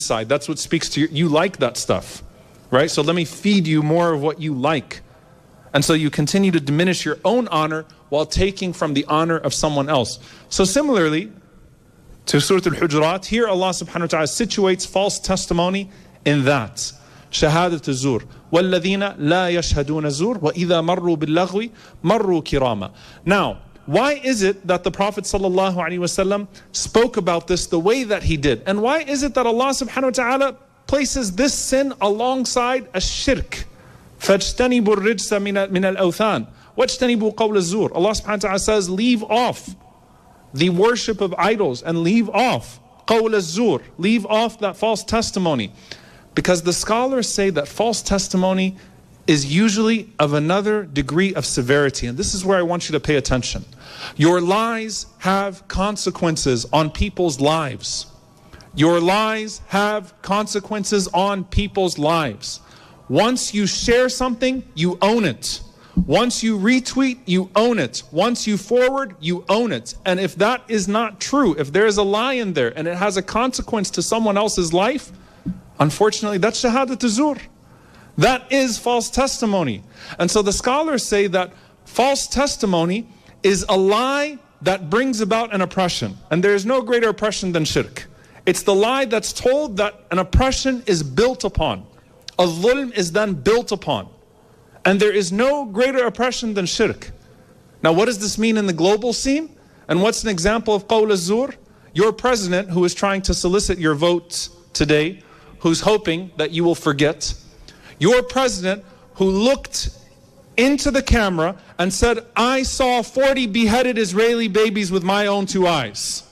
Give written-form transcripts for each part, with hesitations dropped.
side. That's what speaks to you. You like that stuff, right? So let me feed you more of what you like. And so you continue to diminish your own honor while taking from the honor of someone else. So similarly to Surah Al-Hujurat, here Allah subhanahu wa ta'ala situates false testimony in that. Shahadat al-zur. وَالَّذِينَ لَا يَشْهَدُونَ الزُّورَ وَإِذَا مَرُّوا بِاللَّغْوِ مَرُّوا كِرَامًا. Now, why is it that the Prophet sallallahu alaihi wasallam spoke about this the way that he did? And why is it that Allah subhanahu wa ta'ala places this sin alongside a shirk? فَاجْتَنِبُوا الرِّجْسَ مِنَ الْأَوْثَانِ وَاجْتَنِبُوا قَوْلَ الزُّورِ. Allah subhanahu wa ta'ala says, leave off the worship of idols and leave off قَوْلَ الزُّورِ, leave off that false testimony. Because the scholars say that false testimony is usually of another degree of severity. And this is where I want you to pay attention. Your lies have consequences on people's lives. Your lies have consequences on people's lives. Once you share something, you own it. Once you retweet, you own it. Once you forward, you own it. And if that is not true, if there is a lie in there and it has a consequence to someone else's life, unfortunately, that's shahadat al-zur. That is false testimony. And so the scholars say that false testimony is a lie that brings about an oppression. And there is no greater oppression than shirk. It's the lie that's told that an oppression is built upon. A dhulm is then built upon. And there is no greater oppression than shirk. Now what does this mean in the global scene? And what's an example of qawl az-zur? Your president who is trying to solicit your vote today, who's hoping that you will forget. Your president who looked into the camera and said, I saw 40 beheaded Israeli babies with my own 2 eyes.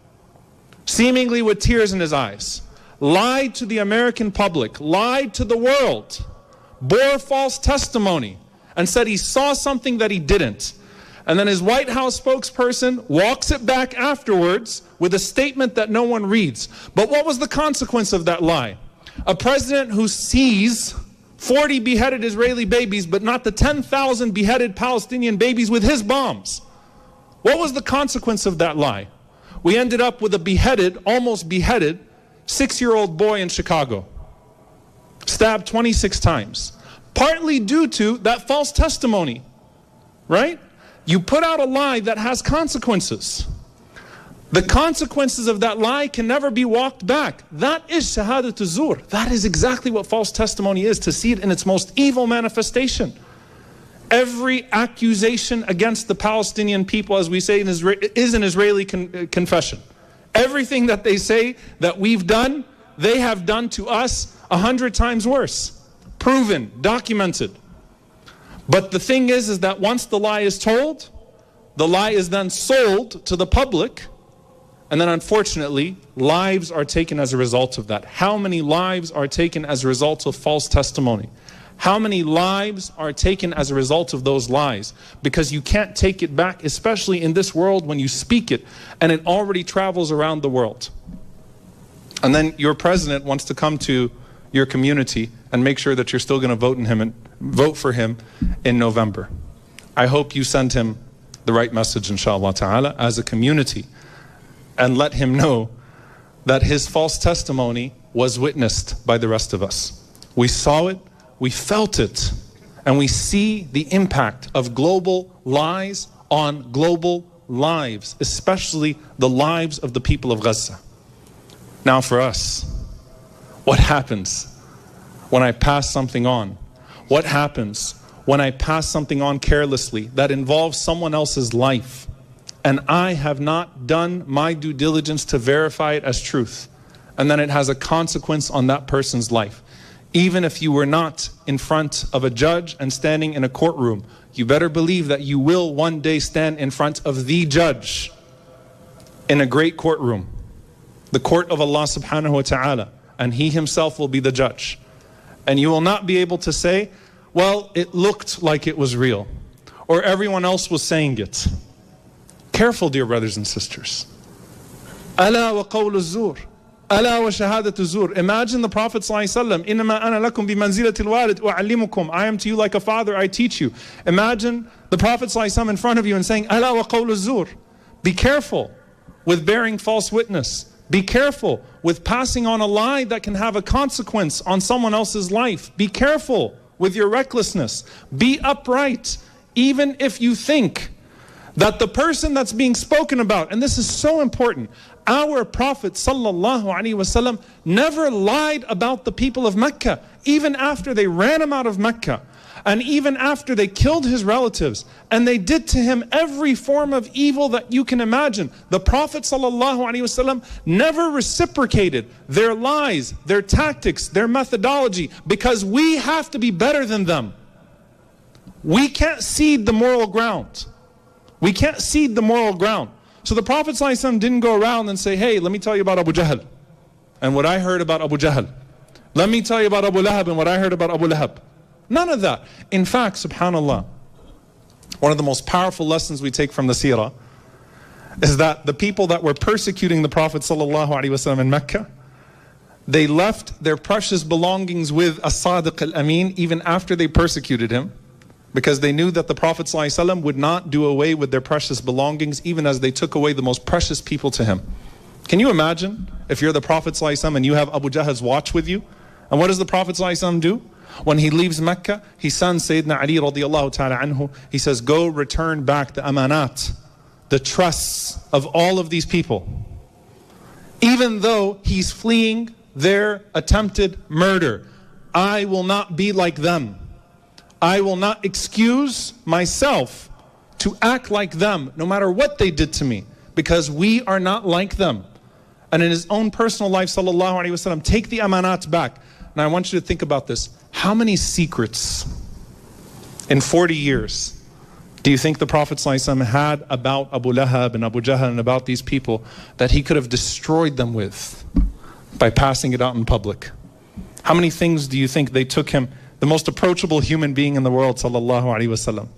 Seemingly with tears in his eyes. Lied to the American public, lied to the world, bore false testimony, and said he saw something that he didn't. And then his White House spokesperson walks it back afterwards with a statement that no one reads. But what was the consequence of that lie? A president who sees 40 beheaded Israeli babies, but not the 10,000 beheaded Palestinian babies with his bombs. What was the consequence of that lie? We ended up with a beheaded, almost beheaded, 6-year-old boy in Chicago. Stabbed 26 times. Partly due to that false testimony, right? You put out a lie that has consequences. The consequences of that lie can never be walked back. That is shahadat al-zur. That is exactly what false testimony is, to see it in its most evil manifestation. Every accusation against the Palestinian people, as we say, is an Israeli confession. Everything that they say that we've done, they have done to us 100 times worse. Proven, documented. But the thing is that once the lie is told, the lie is then sold to the public, and then unfortunately, lives are taken as a result of that. How many lives are taken as a result of false testimony? How many lives are taken as a result of those lies? Because you can't take it back, especially in this world when you speak it, and it already travels around the world. And then your president wants to come to your community and make sure that you're still going to vote for him in November. I hope you send him the right message, inshallah ta'ala, as a community, and let him know that his false testimony was witnessed by the rest of us. We saw it, we felt it, and we see the impact of global lies on global lives, especially the lives of the people of Gaza. Now for us, what happens when I pass something on? What happens when I pass something on carelessly that involves someone else's life, and I have not done my due diligence to verify it as truth, and then it has a consequence on that person's life? Even if you were not in front of a judge and standing in a courtroom, you better believe that you will one day stand in front of the judge in a great courtroom, the court of Allah subhanahu wa ta'ala, and He Himself will be the judge. And you will not be able to say, well, it looked like it was real, or everyone else was saying it. Careful, dear brothers and sisters. Ala wa qawl az-zur. Ala wa shahadat az-zur. Imagine the Prophet ﷺ, innama ana lakum bi manzilati al-walid u'allimukum. I am to you like a father, I teach you. Imagine the Prophet ﷺ in front of you and saying, ala wa qawl az-zur. Be careful with bearing false witness. Be careful with passing on a lie that can have a consequence on someone else's life. Be careful with your recklessness. Be upright, even if you think that the person that's being spoken about, and this is so important, our Prophet ﷺ never lied about the people of Mecca, even after they ran him out of Mecca, and even after they killed his relatives, and they did to him every form of evil that you can imagine. The Prophet ﷺ never reciprocated their lies, their tactics, their methodology, because we have to be better than them. We can't cede the moral ground. We can't cede the moral ground. So the Prophet ﷺ didn't go around and say, hey, let me tell you about Abu Jahl and what I heard about Abu Jahl. Let me tell you about Abu Lahab and what I heard about Abu Lahab. None of that. In fact, subhanAllah, one of the most powerful lessons we take from the seerah is that the people that were persecuting the Prophet ﷺ in Mecca, they left their precious belongings with As-Sadiq al-Amin even after they persecuted him, because they knew that the Prophet ﷺ would not do away with their precious belongings even as they took away the most precious people to him. Can you imagine if you're the Prophet ﷺ and you have Abu Jahl's watch with you? And what does the Prophet ﷺ do? When he leaves Mecca, he sends Sayyidina Ali radiallahu ta'ala anhu, he says, go return back the amanat, the trusts of all of these people. Even though he's fleeing their attempted murder, I will not be like them. I will not excuse myself to act like them, no matter what they did to me, because we are not like them. And in his own personal life, sallallahu alaihi wasallam, take the amanat back. Now I want you to think about this. How many secrets in 40 years do you think the Prophet ﷺ had about Abu Lahab and Abu Jahl and about these people that he could have destroyed them with by passing it out in public? How many things do you think they took him, the most approachable human being in the world, sallallahu alaihi wasallam?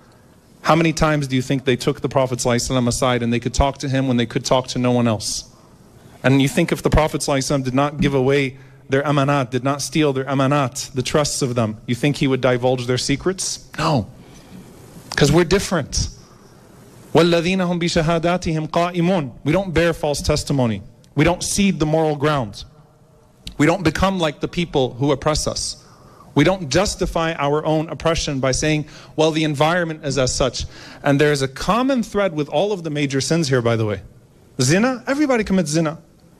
How many times do you think they took the Prophet ﷺ aside and they could talk to him when they could talk to no one else? And you think if the Prophet ﷺ did not give away their amanat, did not steal their amanat, the trusts of them, you think he would divulge their secrets? No. Because we're different. وَالَّذِينَ هُمْ بِشَهَادَاتِهِمْ قَائِمُونَ. We don't bear false testimony. We don't cede the moral ground. We don't become like the people who oppress us. We don't justify our own oppression by saying, well, the environment is as such. And there's a common thread with all of the major sins here, by the way. Zina, everybody commits zina.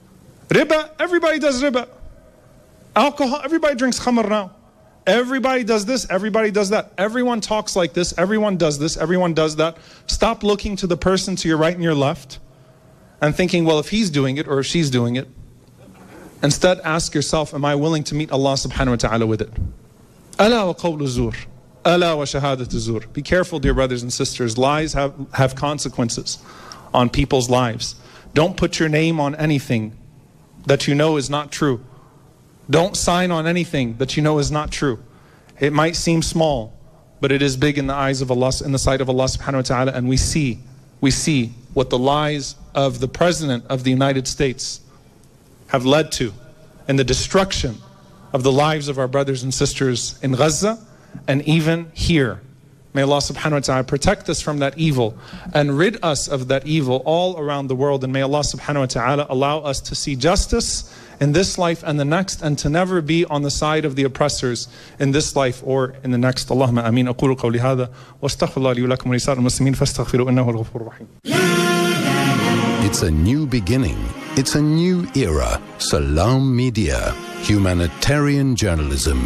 Riba, everybody does riba. Alcohol, everybody drinks khamr now. Everybody does this, everybody does that. Everyone talks like this, everyone does this, everyone does that. Stop looking to the person to your right and your left and thinking, well, if he's doing it or if she's doing it. Instead, ask yourself, am I willing to meet Allah subhanahu wa ta'ala with it? Ala wa qawlu zur. Ala wa shahadatu zur. Be careful, dear brothers and sisters. Lies have consequences on people's lives. Don't put your name on anything that you know is not true. Don't sign on anything that you know is not true. It might seem small, but it is big in the eyes of Allah, in the sight of Allah subhanahu wa ta'ala, and we see what the lies of the President of the United States have led to in the destruction of the lives of our brothers and sisters in Gaza and even here. May Allah subhanahu wa ta'ala protect us from that evil and rid us of that evil all around the world. And may Allah subhanahu wa ta'ala allow us to see justice in this life and the next, and to never be on the side of the oppressors in this life or in the next. Allahumma ameen. أقول قولي هذا واستغفر الله لي ولكم ولسائر المسلمين فاستغفروا إنه هو الغفور الرحيم. It's a new beginning. It's a new era. Salam Media, humanitarian journalism.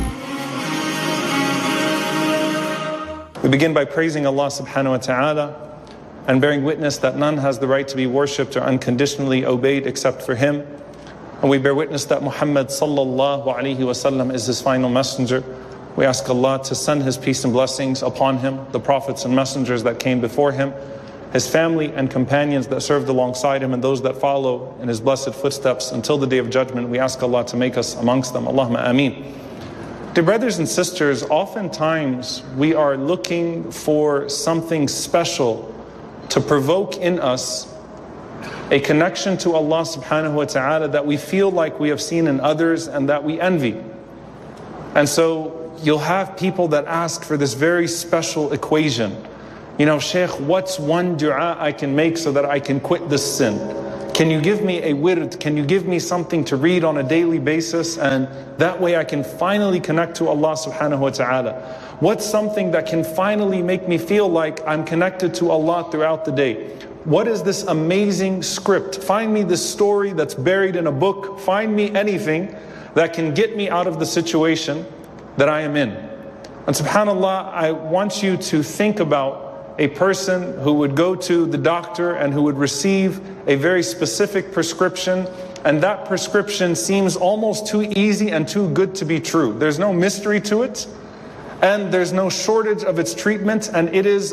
We begin by praising Allah subhanahu wa ta'ala and bearing witness that none has the right to be worshipped or unconditionally obeyed except for Him. And we bear witness that Muhammad sallallahu alaihi wasallam is His final messenger. We ask Allah to send His peace and blessings upon him, the prophets and messengers that came before him, his family and companions that served alongside him, and those that follow in his blessed footsteps until the day of judgment. We ask Allah to make us amongst them. Allahumma ameen. Dear brothers and sisters, oftentimes we are looking for something special to provoke in us a connection to Allah subhanahu wa ta'ala that we feel like we have seen in others and that we envy. And so you'll have people that ask for this very special equation. You know, Shaykh, what's one dua I can make so that I can quit this sin? Can you give me a wird? Can you give me something to read on a daily basis? And that way I can finally connect to Allah subhanahu wa ta'ala. What's something that can finally make me feel like I'm connected to Allah throughout the day? What is this amazing script? Find me this story that's buried in a book. Find me anything that can get me out of the situation that I am in. And subhanAllah, I want you to think about a person who would go to the doctor and who would receive a very specific prescription, and that prescription seems almost too easy and too good to be true. There's no mystery to it, and there's no shortage of its treatment, and it is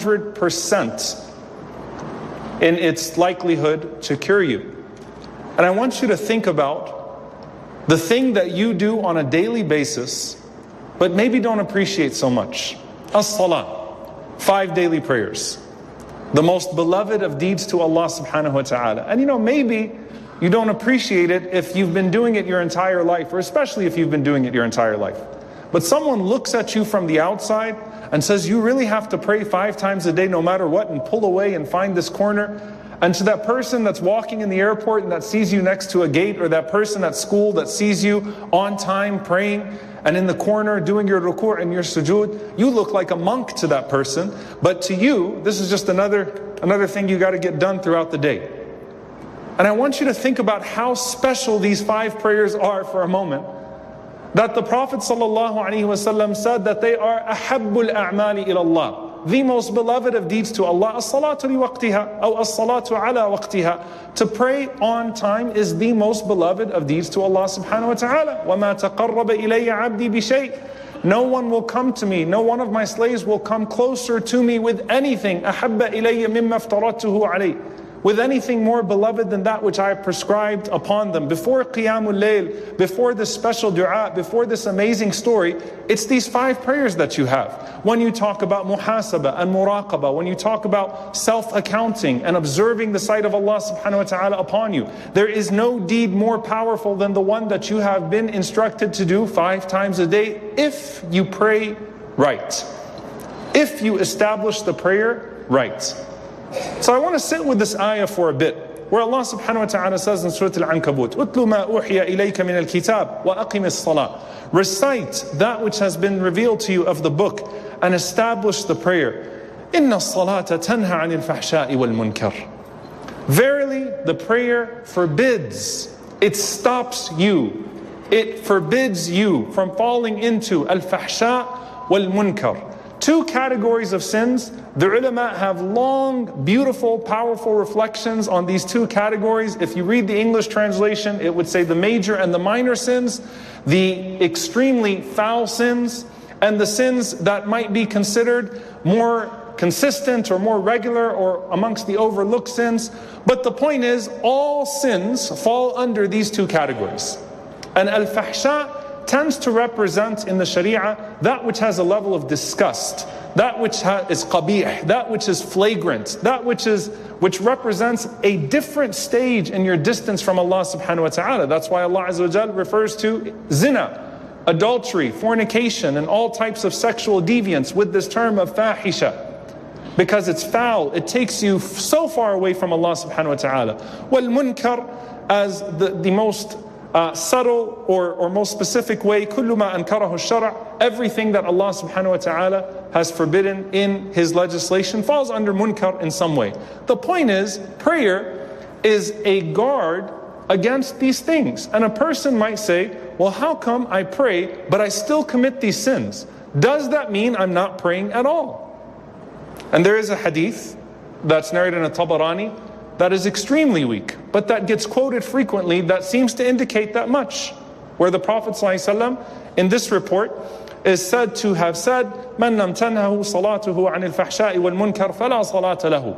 100% in its likelihood to cure you. And I want you to think about the thing that you do on a daily basis, but maybe don't appreciate so much. As-salah. 5 daily prayers, the most beloved of deeds to Allah subhanahu wa ta'ala. And maybe you don't appreciate it if you've been doing it your entire life, or especially if you've been doing it your entire life. But someone looks at you from the outside and says, you really have to pray 5 times a day no matter what, and pull away and find this corner. And to that person that's walking in the airport and that sees you next to a gate, or that person at school that sees you on time praying and in the corner doing your ruku' and your sujood, you look like a monk to that person. But to you, this is just another thing you got to get done throughout the day. And I want you to think about how special these 5 prayers are for a moment. That the Prophet ﷺ said that they are ahabbul a'mali ila Allah, the most beloved of deeds to Allah. As-salatu li waqtiha, or as-salatu ala waqtiha. To pray on time is the most beloved of deeds to Allah subhanahu wa ta'ala. وَمَا تَقَرَّبَ إِلَيَّ عَبْدِي بِشَيْءٍ. No one will come to me, no one of my slaves will come closer to me with anything. أَحَبَّ إِلَيَّ مِمَّا افْتَرَضْتُهُ عَلَيْهِ. With anything more beloved than that which I have prescribed upon them. Before Qiyamul Layl, before this special dua, before this amazing story, it's these 5 prayers that you have. When you talk about muhasaba and muraqaba, when you talk about self-accounting and observing the sight of Allah subhanahu wa ta'ala upon you, there is no deed more powerful than the one that you have been instructed to do 5 times a day, if you pray right. If you establish the prayer right. So I want to sit with this ayah for a bit, where Allah subhanahu wa ta'ala says in Surah Al-Ankabut, "Utlu ma uhiya ilayka min al-kitab wa aqim as-salah." Recite that which has been revealed to you of the book and establish the prayer. Inna as-salata tanha 'anil fahsha'i wal munkar. Verily, the prayer forbids, it stops you, it forbids you from falling into al-fahsha wal munkar. 2 categories of sins. The ulama have long, beautiful, powerful reflections on these 2 categories. If you read the English translation, it would say the major and the minor sins, the extremely foul sins, and the sins that might be considered more consistent or more regular or amongst the overlooked sins. But the point is, all sins fall under these 2 categories. And al-fahsha tends to represent in the Sharia that which has a level of disgust, that which is qabih, that which is flagrant, that which represents a different stage in your distance from Allah subhanahu wa ta'ala. That's why Allah Azza wa Jal refers to zina, adultery, fornication, and all types of sexual deviance with this term of fahisha. Because it's foul, it takes you so far away from Allah subhanahu wa ta'ala. Wal munkar, as the most subtle or most specific way, kullu ma ankarahu ash-shar', everything that Allah subhanahu wa ta'ala has forbidden in His legislation falls under munkar in some way. The point is, prayer is a guard against these things. And a person might say, well, how come I pray but I still commit these sins? Does that mean I'm not praying at all? And there is a hadith that's narrated in a Tabarani that is extremely weak, but that gets quoted frequently, that seems to indicate that much, where the Prophet ﷺ in this report is said to have said, "Man lam tanhahu salatuhu anil fahsha'i wal munkar fala salata lahu."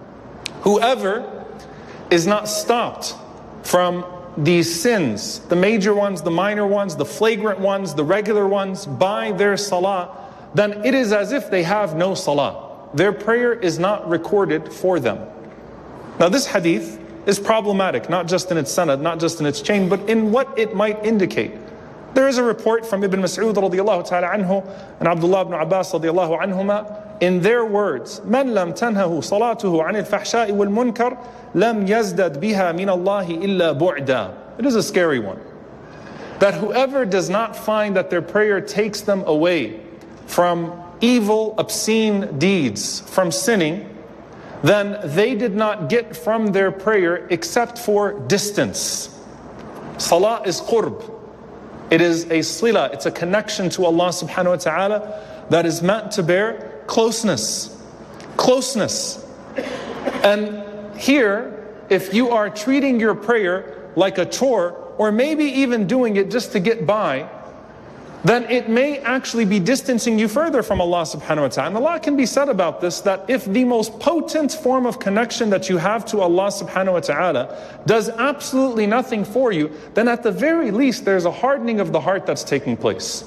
Whoever is not stopped from these sins, the major ones, the minor ones, the flagrant ones, the regular ones, by their salah, then it is as if they have no salah. Their prayer is not recorded for them. Now this hadith is problematic, not just in its sanad, not just in its chain, but in what it might indicate. There is a report from Ibn Mas'ud radiallahu ta'ala anhu and Abdullah ibn Abbas radiallahu anhuma, in their words, مَنْ لَمْ تَنْهَهُ صَلَاتُهُ عَنِ الْفَحْشَاءِ وَالْمُنْكَرِ لَمْ يَزْدَدْ بِهَا مِنَ اللَّهِ إِلَّا بُعْدًا. It is a scary one. That whoever does not find that their prayer takes them away from evil, obscene deeds, from sinning, then they did not get from their prayer except for distance. Salah is qurb. It is a sila, it's a connection to Allah subhanahu wa ta'ala that is meant to bear closeness. Closeness. And here, if you are treating your prayer like a chore, or maybe even doing it just to get by, then it may actually be distancing you further from Allah subhanahu wa ta'ala. And a lot can be said about this, that if the most potent form of connection that you have to Allah subhanahu wa ta'ala does absolutely nothing for you, then at the very least there's a hardening of the heart that's taking place.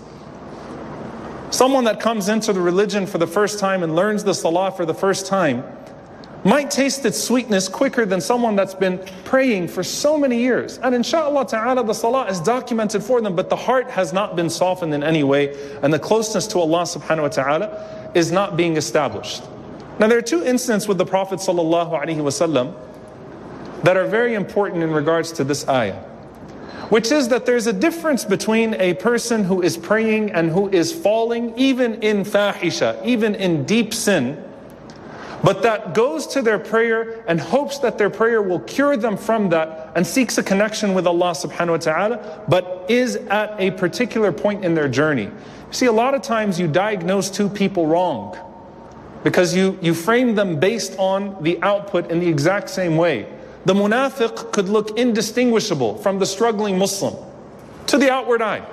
Someone that comes into the religion for the first time and learns the salah for the first time might taste its sweetness quicker than someone that's been praying for so many years. And inshallah ta'ala, the salah is documented for them, but the heart has not been softened in any way, and the closeness to Allah subhanahu wa ta'ala is not being established. Now there are two incidents with the Prophet sallallahu alaihi wasallam that are very important in regards to this ayah, which is that there's a difference between a person who is praying and who is falling, even in fahisha, even in deep sin, but that goes to their prayer and hopes that their prayer will cure them from that and seeks a connection with Allah subhanahu wa ta'ala, but is at a particular point in their journey. You see, a lot of times you diagnose two people wrong because you frame them based on the output in the exact same way. The munafiq could look indistinguishable from the struggling Muslim to the outward eye,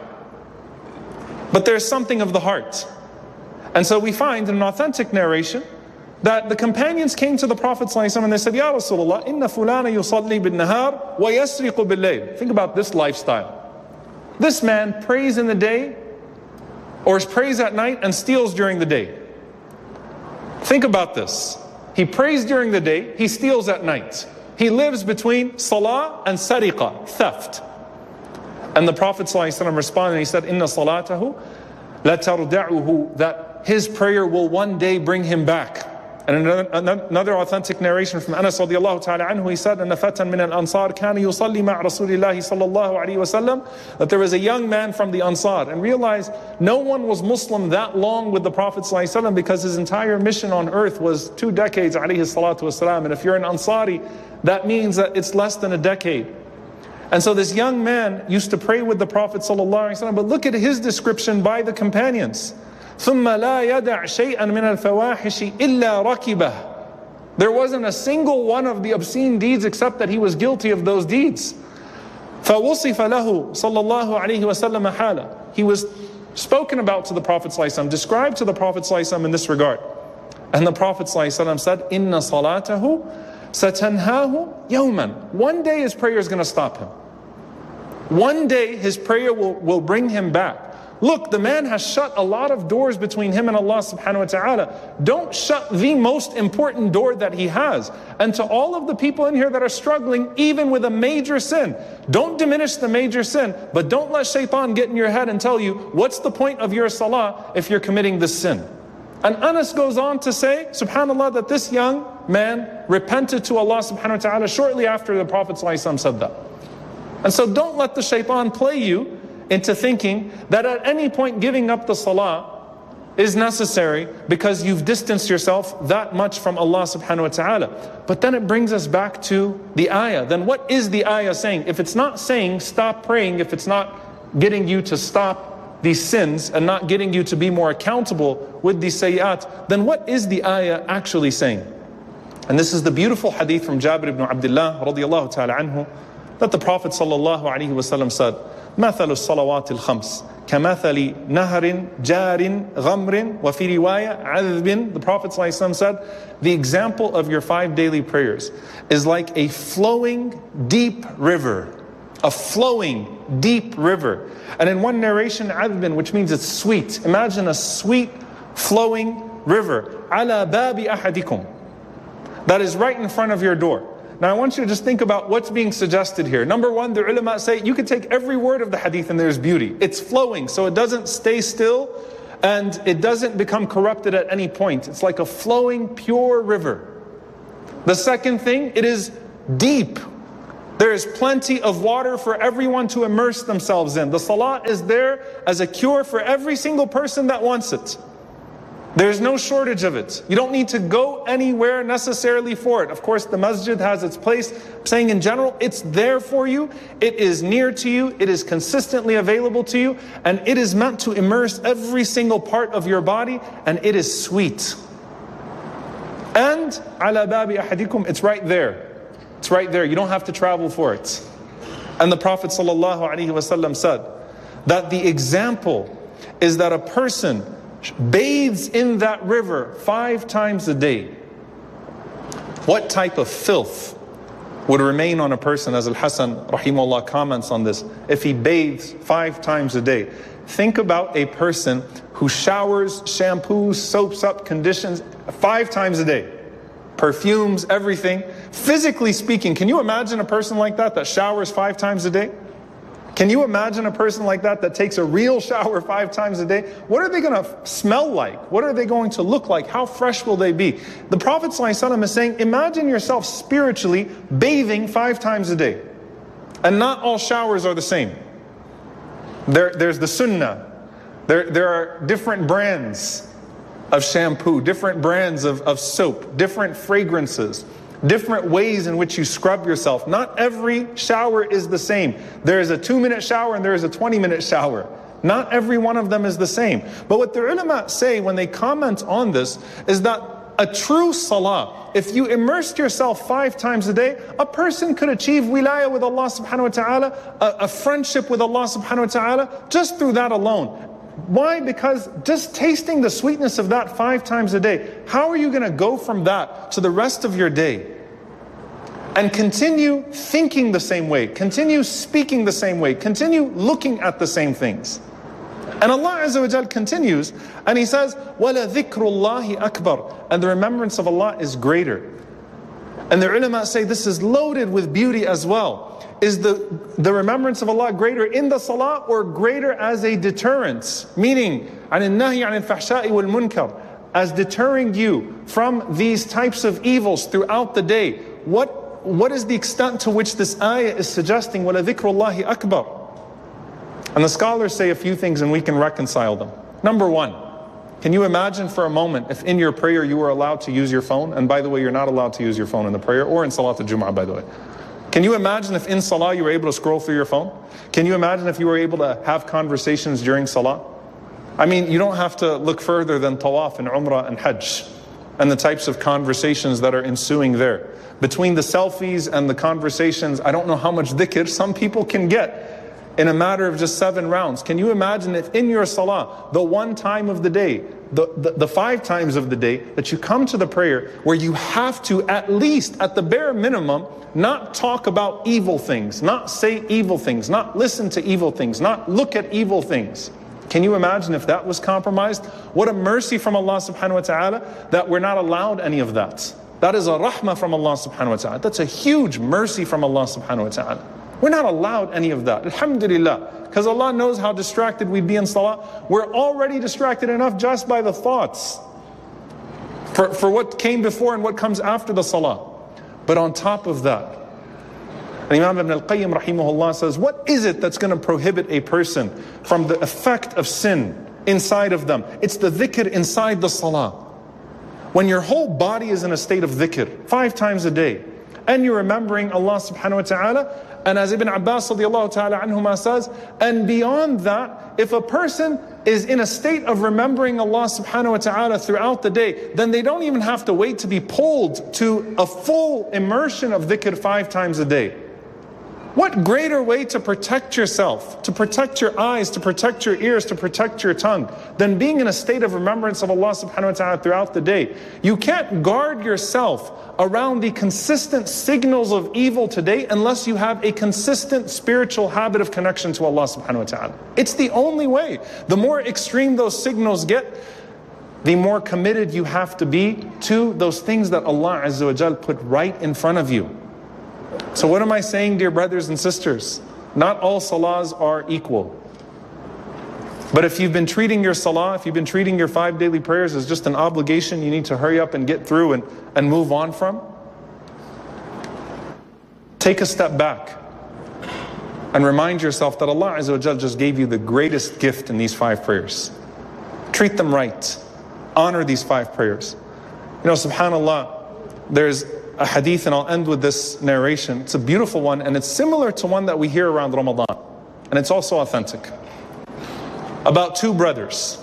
but there's something of the heart. And so we find in an authentic narration that the companions came to the Prophet ﷺ and they said, Ya Rasulullah, inna fulana yusalli bin nahar wa yasriqu bil layl. Think about this lifestyle. This man prays in the day or prays at night and steals during the day. Think about this. He prays during the day, he steals at night. He lives between salah and sariqa, theft. And the Prophet ﷺ responded and he said, Inna salatahu la tarda'uhu, that his prayer will one day bring him back. And another authentic narration from Anas radiallahu ta'ala anhu, he said, أن فتى من الأنصار كان يصلي مع رسول الله صلى الله عليه وسلم, that there was a young man from the Ansar, and realized no one was Muslim that long with the Prophet sallallahu alaihi wasallam because his entire mission on earth was 2 decades alayhi salatu wasalam. And if you're an Ansari, that means that it's less than a decade. And so this young man used to pray with the Prophet sallallahu alaihi wasallam, but look at his description by the companions. ثُمَّ لَا يَدَعْ شَيْئًا مِنَ الْفَوَاحِشِ إِلَّا رَكِبَهُ. There wasn't a single one of the obscene deeds except that he was guilty of those deeds. فَوُصِفَ لَهُ صَلَّى اللَّهُ عَلَيْهِ وَسَلَّمَ حَالًا. He was spoken about to the Prophet ﷺ, described to the Prophet ﷺ in this regard. And the Prophet ﷺ said, إِنَّ صَلَاتَهُ سَتَنْهَاهُ يَوْمًا. One day his prayer is going to stop him. One day his prayer will bring him back. Look, the man has shut a lot of doors between him and Allah subhanahu wa ta'ala. Don't shut the most important door that he has. And to all of the people in here that are struggling, even with a major sin, don't diminish the major sin, but don't let shaitan get in your head and tell you, what's the point of your salah if you're committing this sin? And Anas goes on to say, subhanAllah, that this young man repented to Allah subhanahu wa ta'ala shortly after the Prophet ﷺ said that. And so don't let the shaitan play you into thinking that at any point giving up the salah is necessary because you've distanced yourself that much from Allah subhanahu wa ta'ala. But then it brings us back to the ayah. Then what is the ayah saying? If it's not saying stop praying, if it's not getting you to stop these sins and not getting you to be more accountable with these sayyat, then what is the ayah actually saying? And this is the beautiful hadith from Jabir ibn Abdullah radiallahu ta'ala anhu, that the Prophet sallallahu alaihi wasallam said, مثل الصلوات الخمس كمثل نهر جار غمر وفي رواية عذب. The Prophet ﷺ said, the example of your 5 daily prayers is like a flowing deep river. A flowing deep river. And in one narration, عذب, which means it's sweet. Imagine a sweet flowing river. على باب أحدكم. That is right in front of your door. Now I want you to just think about what's being suggested here. Number one, the ulama say you could take every word of the hadith and there's beauty. It's flowing, so it doesn't stay still and it doesn't become corrupted at any point. It's like a flowing, pure river. The second thing, it is deep. There is plenty of water for everyone to immerse themselves in. The salah is there as a cure for every single person that wants it. There's no shortage of it. You don't need to go anywhere necessarily for it. Of course, the masjid has its place. I'm saying in general, it's there for you. It is near to you. It is consistently available to you. And it is meant to immerse every single part of your body. And it is sweet. And ala babi ahadikum, it's right there. It's right there. You don't have to travel for it. And the Prophet ﷺ said that the example is that a person bathes in that river 5 times a day. What type of filth would remain on a person, as Al-Hasan rahimahullah comments on this, if he bathes 5 times a day? Think about a person who showers, shampoos, soaps up, conditions 5 times a day. Perfumes, everything. Physically speaking, can you imagine a person like that showers 5 times a day? Can you imagine a person like that takes a real shower 5 times a day? What are they going to smell like? What are they going to look like? How fresh will they be? The Prophet ﷺ is saying, imagine yourself spiritually bathing 5 times a day. And not all showers are the same. There's the sunnah. There are different brands of shampoo, different brands of soap, different fragrances, different ways in which you scrub yourself. Not every shower is the same. There is a 2-minute shower and there is a 20-minute shower. Not every one of them is the same. But what the ulama say when they comment on this is that a true salah, if you immersed yourself 5 times a day, a person could achieve wilayah with Allah subhanahu wa ta'ala, a friendship with Allah subhanahu wa ta'ala, just through that alone. Why? Because just tasting the sweetness of that 5 times a day, how are you going to go from that to the rest of your day? And continue thinking the same way, continue speaking the same way, continue looking at the same things. And Allah Azza wa Jal continues and He says, وَلَذِكْرُ اللَّهِ أَكْبَرُ, and the remembrance of Allah is greater. And the ulama say this is loaded with beauty as well. Is the remembrance of Allah greater in the salah or greater as a deterrent? Meaning, عَنِ النَّهِي عَنِ الْفَحْشَاءِ وَالْمُنْكَرِ, as deterring you from these types of evils throughout the day. What is the extent to which this ayah is suggesting وَلَذِكْرُ اللَّهِ أَكْبَرُ? And the scholars say a few things and we can reconcile them. Number one, can you imagine for a moment if in your prayer you were allowed to use your phone? And by the way, you're not allowed to use your phone in the prayer or in Salat al-Jum'ah, by the way. Can you imagine if in Salah you were able to scroll through your phone? Can you imagine if you were able to have conversations during Salah? I mean, you don't have to look further than Tawaf and Umrah and Hajj and the types of conversations that are ensuing there. Between the selfies and the conversations, I don't know how much dhikr some people can get in a matter of just 7 rounds. Can you imagine if in your Salah, the one time of the day, the 5 times of the day, that you come to the prayer where you have to at least, at the bare minimum, not talk about evil things, not say evil things, not listen to evil things, not look at evil things. Can you imagine if that was compromised? What a mercy from Allah subhanahu wa ta'ala that we're not allowed any of that. That is a rahmah from Allah subhanahu wa ta'ala. That's a huge mercy from Allah subhanahu wa ta'ala. We're not allowed any of that. Alhamdulillah. Because Allah knows how distracted we'd be in salah. We're already distracted enough just by the thoughts for what came before and what comes after the salah. But on top of that, Imam Ibn al-Qayyim rahimahullah says, what is it that's going to prohibit a person from the effect of sin inside of them? It's the dhikr inside the salah. When your whole body is in a state of dhikr 5 times a day, and you're remembering Allah subhanahu wa ta'ala, and as Ibn Abbas radiallahu ta'ala anhuma says, and beyond that, if a person is in a state of remembering Allah subhanahu wa ta'ala throughout the day, then they don't even have to wait to be pulled to a full immersion of dhikr 5 times a day. What greater way to protect yourself, to protect your eyes, to protect your ears, to protect your tongue, than being in a state of remembrance of Allah subhanahu wa ta'ala throughout the day? You can't guard yourself around the consistent signals of evil today unless you have a consistent spiritual habit of connection to Allah subhanahu wa ta'ala. It's the only way. The more extreme those signals get, the more committed you have to be to those things that Allah Azza wa Jal put right in front of you. So what am I saying, dear brothers and sisters? Not all salahs are equal. But if you've been treating your salah, if you've been treating your 5 daily prayers as just an obligation you need to hurry up and get through and move on from, take a step back and remind yourself that Allah Azza wa Jal just gave you the greatest gift in these 5 prayers. Treat them right. Honor these 5 prayers. You know, subhanAllah, there's a hadith, and I'll end with this narration. It's a beautiful one, and it's similar to one that we hear around Ramadan. And it's also authentic. About 2 brothers.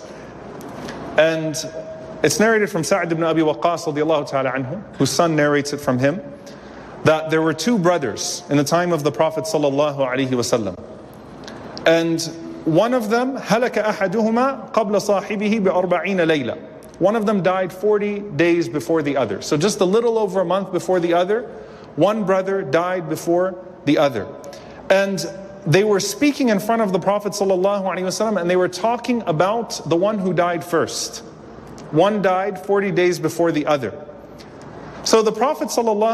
And it's narrated from Sa'd ibn Abi Waqqas radiallahu ta'ala anhu, whose son narrates it from him, that there were 2 brothers in the time of the Prophet sallallahu alaihi wasallam. And one of them, هَلَكَ أَحَدُهُمَا قَبْلَ صَاحِبِهِ بِأَرْبَعِينَ لَيْلَةً. One of them died 40 days before the other. So just a little over a month before the other, one brother died before the other. And they were speaking in front of the Prophet ﷺ, and they were talking about the one who died first. One died 40 days before the other. So the Prophet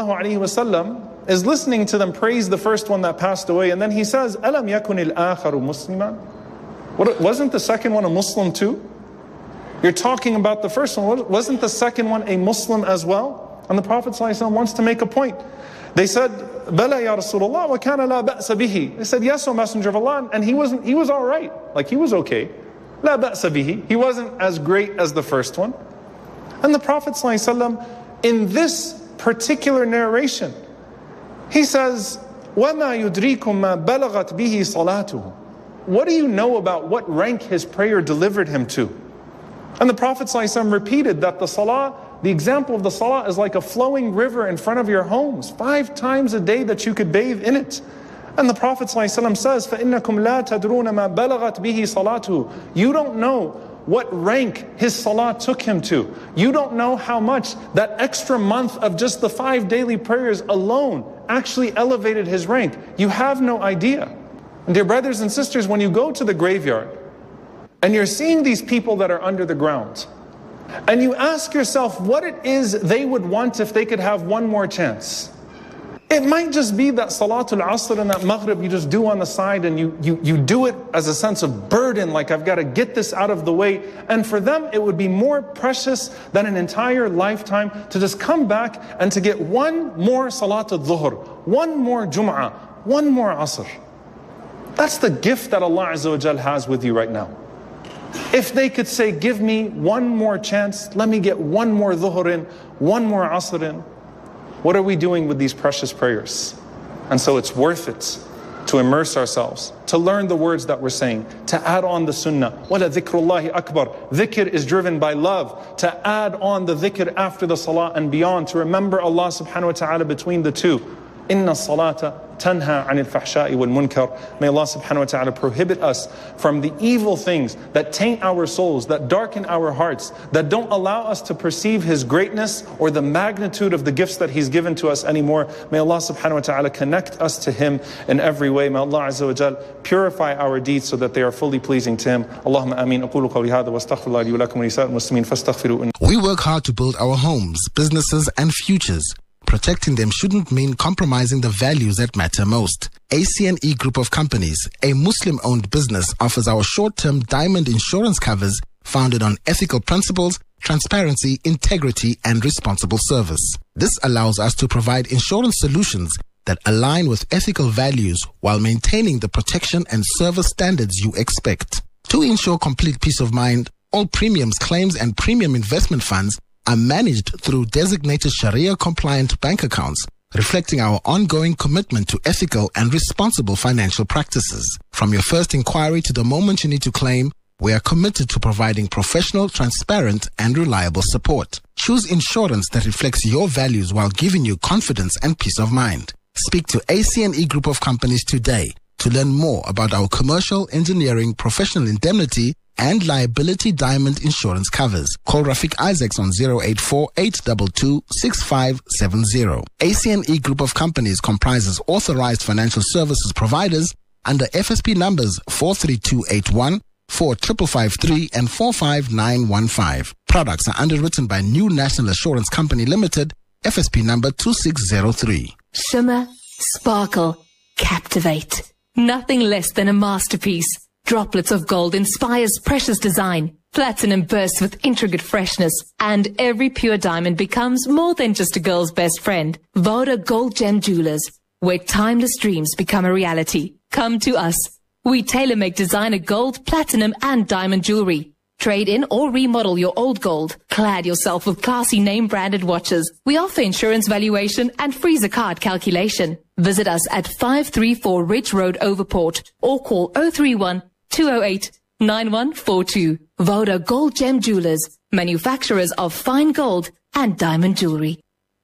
ﷺ is listening to them praise the first one that passed away, and then he says, أَلَمْ يَكُنِ الْآخَرُ مُسْلِمًا? Wasn't the second one a Muslim too? You're talking about the first one. Wasn't the second one a Muslim as well? And the Prophet ﷺ wants to make a point. They said, Bala ya Rasulullah, wa kana la ba'sa bihi. They said, yes, O Messenger of Allah. And he was all right. Like, he was okay. La ba'sa bihi. He wasn't as great as the first one. And the Prophet ﷺ, in this particular narration, he says, وَمَا يُدْرِيكُمْ مَا بَلَغَتْ بِهِ صَلَاتُهُ. What do you know about what rank his prayer delivered him to? And the Prophet ﷺ repeated that the salah, the example of the salah is like a flowing river in front of your homes, 5 times a day that you could bathe in it. And the Prophet ﷺ says, فَإِنَّكُمْ لَا تَدْرُونَ مَا بَلَغَتْ بِهِ صَلَاتُهُ. You don't know what rank his salah took him to. You don't know how much that extra month of just the 5 daily prayers alone actually elevated his rank. You have no idea. And dear brothers and sisters, when you go to the graveyard, and you're seeing these people that are under the ground, and you ask yourself what it is they would want if they could have one more chance. It might just be that Salatul Asr and that Maghrib you just do on the side, and you do it as a sense of burden, like I've got to get this out of the way. And for them it would be more precious than an entire lifetime to just come back and to get one more Salatul Dhuhr, one more Jum'ah, one more Asr. That's the gift that Allah Azza wa Jal has with you right now. If they could say, give me one more chance, let me get one more dhuhr in, one more asr in. What are we doing with these precious prayers? And so it's worth it to immerse ourselves, to learn the words that we're saying, to add on the sunnah. وَلَا ذِكْرُ اللَّهِ أَكْبَرُ. Dhikr is driven by love. To add on the dhikr after the salah and beyond, to remember Allah subhanahu wa ta'ala between the two. إِنَّ الصَّلَاةَ تَنْهَى عَنِ الْفَحْشَاءِ وَالْمُنْكَرِ. May Allah subhanahu wa ta'ala prohibit us from the evil things that taint our souls, that darken our hearts, that don't allow us to perceive His greatness or the magnitude of the gifts that He's given to us anymore. May Allah subhanahu wa ta'ala connect us to Him in every way. May Allah Azza wa Jal purify our deeds so that they are fully pleasing to Him. Allahumma ameen. أقول قولي هذا واستغفر الله لي ولكم ولسائر المسلمين فاستغفروه. We work hard to build our homes, businesses and futures. Protecting them shouldn't mean compromising the values that matter most. ACNE Group of Companies, a Muslim-owned business, offers our short-term diamond insurance covers founded on ethical principles, transparency, integrity, and responsible service. This allows us to provide insurance solutions that align with ethical values while maintaining the protection and service standards you expect. To ensure complete peace of mind, all premiums, claims, and premium investment funds are managed through designated Sharia-compliant bank accounts, reflecting our ongoing commitment to ethical and responsible financial practices. From your first inquiry to the moment you need to claim, we are committed to providing professional, transparent, and reliable support. Choose insurance that reflects your values while giving you confidence and peace of mind. Speak to ACNE Group of Companies today to learn more about our commercial, engineering, professional indemnity, and liability diamond insurance covers. Call Rafiq Isaacs on 084-822-6570. ACNE Group of Companies comprises authorized financial services providers under FSP numbers 43281, 4553, and 45915. Products are underwritten by New National Assurance Company Limited, FSP number 2603. Shimmer, sparkle, captivate. Nothing less than a masterpiece. Droplets of gold inspires precious design. Platinum bursts with intricate freshness. And every pure diamond becomes more than just a girl's best friend. Voda Gold Gem Jewelers, where timeless dreams become a reality. Come to us. We tailor-make designer gold, platinum and diamond jewelry. Trade in or remodel your old gold. Clad yourself with classy name-branded watches. We offer insurance valuation and freezer card calculation. Visit us at 534 Ridge Road, Overport, or call 031 208 9142. Voda Gold Gem Jewelers, manufacturers of fine gold and diamond jewelry.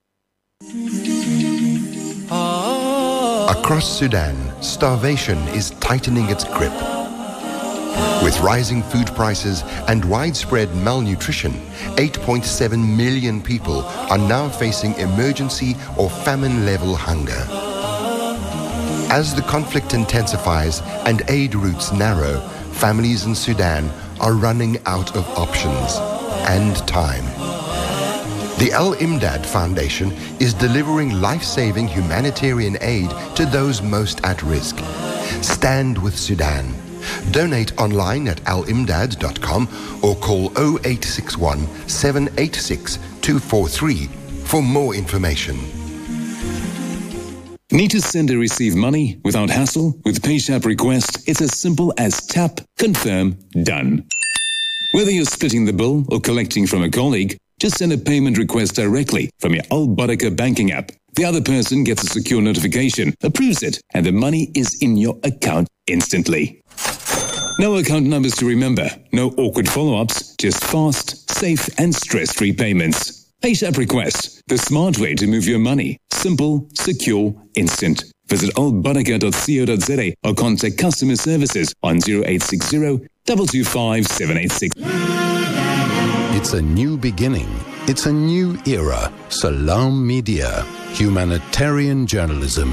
Across Sudan, starvation is tightening its grip. With rising food prices and widespread malnutrition, 8.7 million people are now facing emergency or famine-level hunger. As the conflict intensifies and aid routes narrow, families in Sudan are running out of options and time. The Al Imdad Foundation is delivering life-saving humanitarian aid to those most at risk. Stand with Sudan. Donate online at alimdad.com or call 0861 786 243 for more information. Need to send or receive money without hassle? With PayShap Request, it's as simple as tap, confirm, done. Whether you're splitting the bill or collecting from a colleague, just send a payment request directly from your Al Barakah banking app. The other person gets a secure notification, approves it, and the money is in your account instantly. No account numbers to remember, no awkward follow-ups, just fast, safe, and stress-free payments. PayShap Request, the smart way to move your money. Simple, secure, instant. Visit albarakah.co.za or contact customer services on 0860 225 786. It's a new beginning. It's a new era. Salam Media. Humanitarian journalism.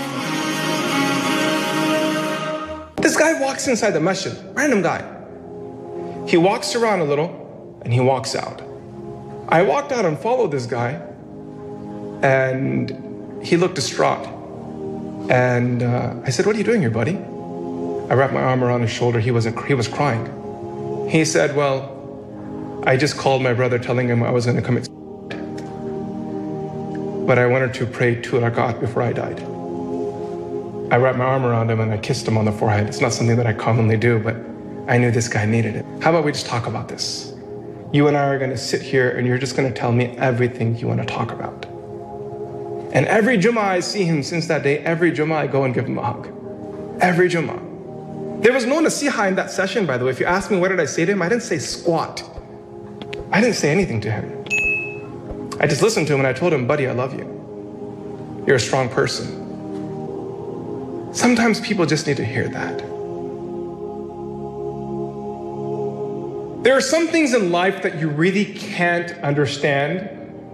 This guy walks inside the masjid, random guy. He walks around a little and he walks out. I walked out and followed this guy and he looked distraught. And I said, "What are you doing here, buddy?" I wrapped my arm around his shoulder. He was crying. He said, "Well, I just called my brother telling him I was going to commit suicide. But I wanted to pray 2 rakat before I died." I wrapped my arm around him and I kissed him on the forehead. It's not something that I commonly do, but I knew this guy needed it. How about we just talk about this? You and I are going to sit here and you're just going to tell me everything you want to talk about. And every Jummah I see him since that day, every Jummah I go and give him a hug. Every Jummah. There was no nasiha in that session, by the way. If you ask me what did I say to him, I didn't say squat. I didn't say anything to him. I just listened to him and I told him, "Buddy, I love you. You're a strong person." Sometimes people just need to hear that. There are some things in life that you really can't understand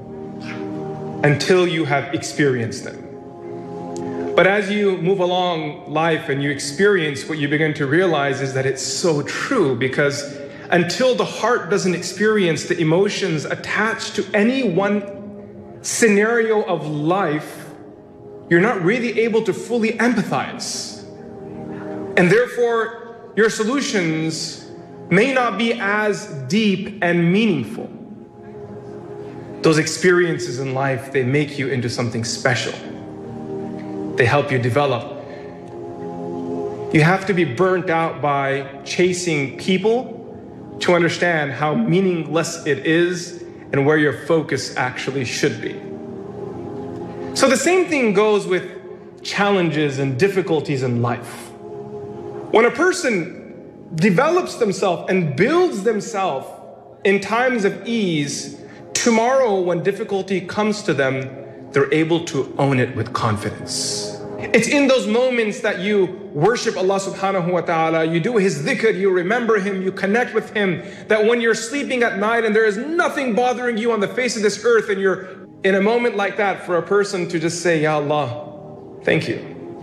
until you have experienced them. But as you move along life and you experience, what you begin to realize is that it's so true, because until the heart doesn't experience the emotions attached to any one scenario of life, you're not really able to fully empathize. And therefore, your solutions may not be as deep and meaningful. Those experiences in life, they make you into something special. They help you develop. You have to be burnt out by chasing people to understand how meaningless it is and where your focus actually should be. So the same thing goes with challenges and difficulties in life. When a person develops themselves and builds themselves in times of ease, tomorrow when difficulty comes to them, they're able to own it with confidence. It's in those moments that you worship Allah subhanahu wa ta'ala, you do His dhikr, you remember Him, you connect with Him, that when you're sleeping at night and there is nothing bothering you on the face of this earth, and you're in a moment like that, for a person to just say, "Ya Allah, thank you.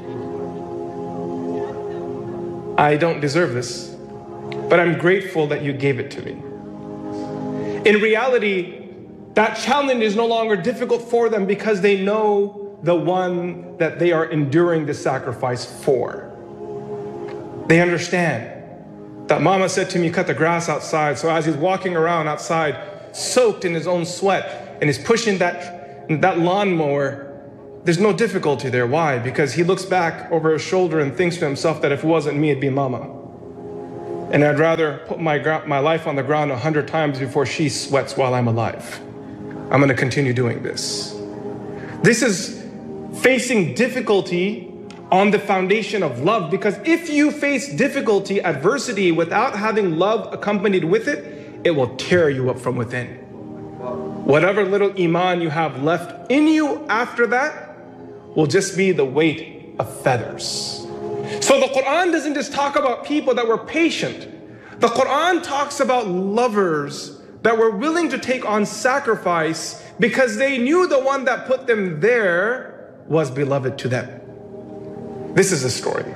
I don't deserve this, but I'm grateful that you gave it to me." In reality, that challenge is no longer difficult for them because they know the one that they are enduring the sacrifice for. They understand that mama said to me, cut the grass outside. So as he's walking around outside, soaked in his own sweat, and he's pushing that lawnmower, there's no difficulty there. Why? Because he looks back over his shoulder and thinks to himself that if it wasn't me, it'd be mama. And I'd rather put my life on the ground 100 times before she sweats while I'm alive. I'm going to continue doing this. This is facing difficulty on the foundation of love, because if you face difficulty, adversity, without having love accompanied with it, it will tear you up from within. Whatever little iman you have left in you after that will just be the weight of feathers. So the Quran doesn't just talk about people that were patient. The Quran talks about lovers that were willing to take on sacrifice because they knew the one that put them there was beloved to them. This is a story.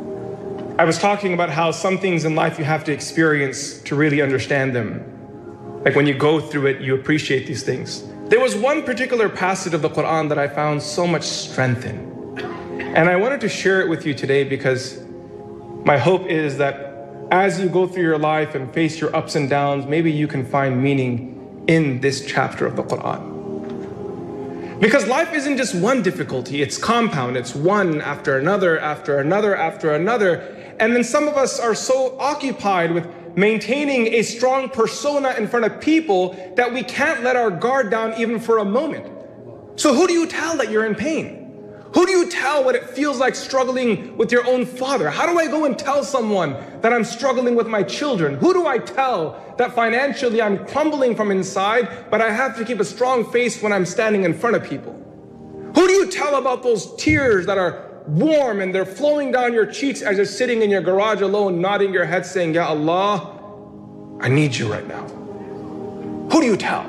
I was talking about how some things in life you have to experience to really understand them. Like when you go through it, you appreciate these things. There was one particular passage of the Quran that I found so much strength in. And I wanted to share it with you today because my hope is that as you go through your life and face your ups and downs, maybe you can find meaning in this chapter of the Quran. Because life isn't just one difficulty, it's compound. It's one after another, after another, after another. And then some of us are so occupied with maintaining a strong persona in front of people that we can't let our guard down even for a moment. So who do you tell that you're in pain? Who do you tell what it feels like struggling with your own father? How do I go and tell someone that I'm struggling with my children? Who do I tell that financially I'm crumbling from inside, but I have to keep a strong face when I'm standing in front of people? Who do you tell about those tears that are warm and they're flowing down your cheeks as you're sitting in your garage alone, nodding your head saying, Ya Allah, I need you right now? Who do you tell?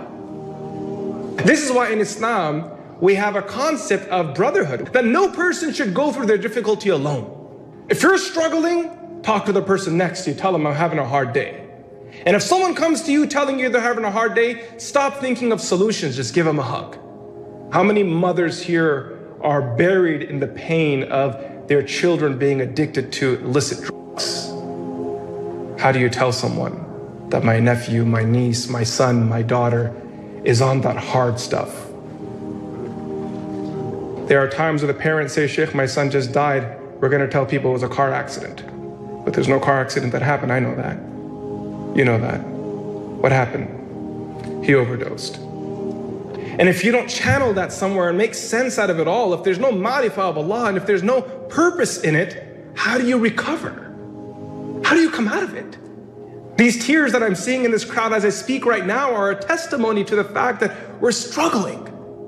This is why in Islam, we have a concept of brotherhood, that no person should go through their difficulty alone. If you're struggling, talk to the person next to you, tell them I'm having a hard day. And if someone comes to you telling you they're having a hard day, stop thinking of solutions, just give them a hug. How many mothers here are buried in the pain of their children being addicted to illicit drugs? How do you tell someone that my nephew, my niece, my son, my daughter is on that hard stuff? There are times where the parents say, Sheikh, my son just died. We're going to tell people it was a car accident. But there's no car accident that happened. I know that. You know that. What happened? He overdosed. And if you don't channel that somewhere and make sense out of it all, if there's no ma'rifah of Allah and if there's no purpose in it, how do you recover? How do you come out of it? These tears that I'm seeing in this crowd as I speak right now are a testimony to the fact that we're struggling.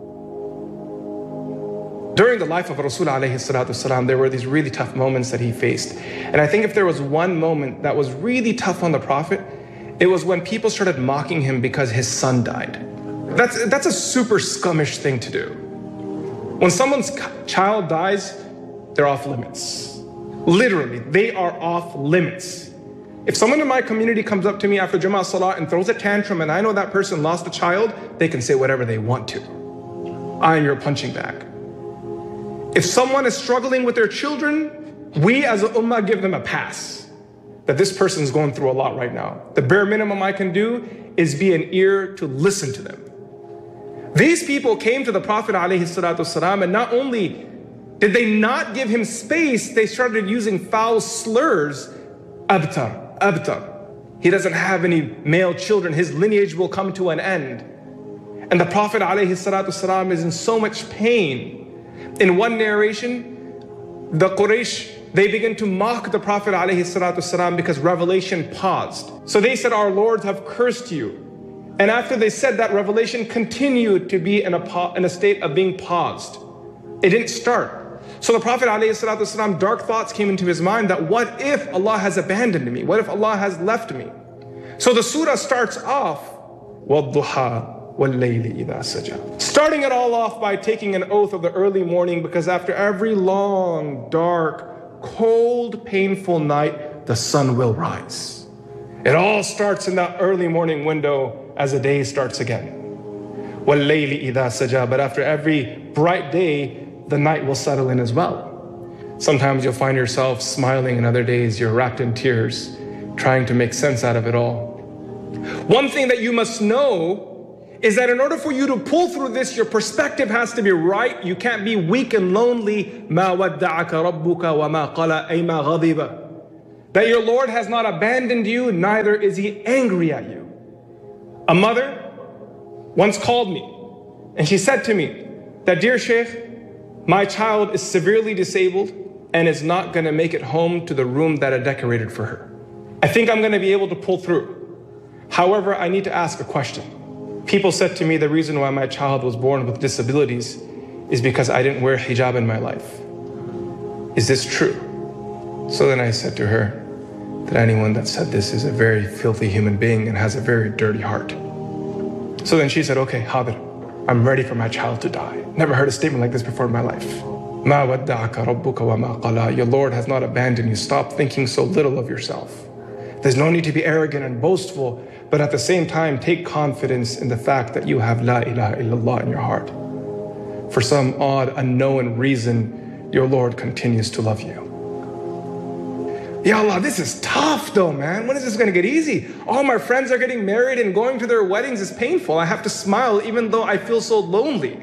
During the life of Rasul alayhi salatu wasalam, there were these really tough moments that he faced. And I think if there was one moment that was really tough on the Prophet, it was when people started mocking him because his son died. That's a super scummish thing to do. When someone's child dies, they're off limits. Literally, they are off limits. If someone in my community comes up to me after Jama'ah Salah and throws a tantrum and I know that person lost a child, they can say whatever they want to. I am your punching bag. If someone is struggling with their children, we as an ummah give them a pass. That this person's going through a lot right now. The bare minimum I can do is be an ear to listen to them. These people came to the Prophet ﷺ, and not only did they not give him space, they started using foul slurs. Abtar, Abtar. He doesn't have any male children. His lineage will come to an end. And the Prophet ﷺ is in so much pain. In one narration, the Quraysh, they begin to mock the Prophet ﷺ because revelation paused. So they said, our lords have cursed you. And after they said that, revelation continued to be in a state of being paused. It didn't start. So the Prophet ﷺ, dark thoughts came into his mind that what if Allah has abandoned me? What if Allah has left me? So the surah starts off, وَالضُّحَى وَاللَّيْلِ إِذَا سَجَى. Starting it all off by taking an oath of the early morning, because after every long, dark, cold, painful night, the sun will rise. It all starts in that early morning window as the day starts again. وَاللَّيْلِ إِذَا سَجَى. But after every bright day, the night will settle in as well. Sometimes you'll find yourself smiling, and other days you're wrapped in tears, trying to make sense out of it all. One thing that you must know is that in order for you to pull through this, your perspective has to be right. You can't be weak and lonely. مَا وَدَّعَكَ رَبُّكَ وَمَا قَلَى أَيْ مَا غَضِبَ. That your Lord has not abandoned you, neither is He angry at you. A mother once called me, and she said to me that, "Dear Sheikh, my child is severely disabled and is not going to make it home to the room that I decorated for her. I think I'm going to be able to pull through. However, I need to ask a question. People said to me the reason why my child was born with disabilities is because I didn't wear hijab in my life. Is this true?" So then I said to her that anyone that said this is a very filthy human being and has a very dirty heart. So then she said, "Okay, Hadir, I'm ready for my child to die." Never heard a statement like this before in my life. مَا وَدَّعَكَ رَبُّكَ وَمَا قَلَى. Your Lord has not abandoned you. Stop thinking so little of yourself. There's no need to be arrogant and boastful, but at the same time, take confidence in the fact that you have La ilaha illallah in your heart. For some odd, unknown reason, your Lord continues to love you. Ya Allah, this is tough though, man. When is this going to get easy? All my friends are getting married and going to their weddings is painful. I have to smile even though I feel so lonely.